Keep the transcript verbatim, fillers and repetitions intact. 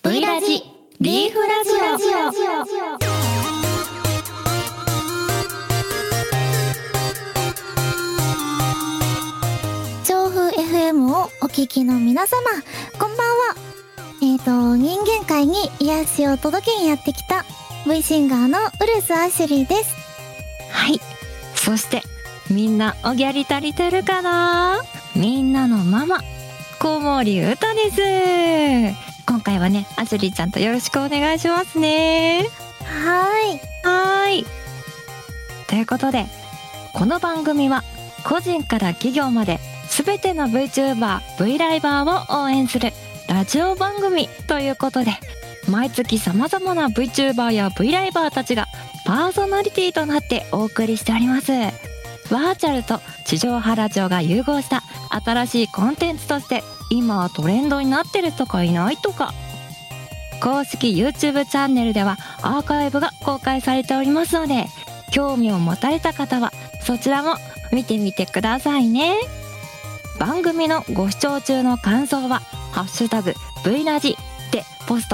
ブイラジリーフラジオ。 調布 エフエム をお聞きの皆様、こんばんは。えーと人間界に癒しを届けにやってきた V シンガーのウルス・アシュリーです。 はい、そしてみんなおギャリ足りてるかな。みんなのママ小森うたです。今回はね、アシュリーちゃんとよろしくお願いしますね。 はーいはーい。ということで、この番組は個人から企業まで全ての VTuber、V ライバーを応援するラジオ番組ということで、毎月様々な VTuber や V ライバーたちがパーソナリティとなってお送りしております。バーチャルと地上波ラジオが融合した新しいコンテンツとして今はトレンドになってるとかいないとか。公式 YouTube チャンネルではアーカイブが公開されておりますので、興味を持たれた方はそちらも見てみてくださいね。番組のご視聴中の感想はハッシュタグ V ラジでポスト